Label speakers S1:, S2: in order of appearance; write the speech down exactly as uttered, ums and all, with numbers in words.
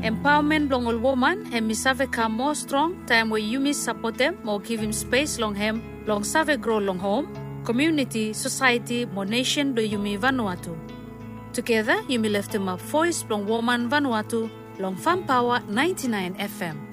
S1: Empowerment long all woman and mi save come more strong time where you mi support them more give him space long him long save grow long home, community, society, more nation do you mi Vanuatu. Together you mi lift him up voice long woman Vanuatu long Fun Power ninety-nine F M.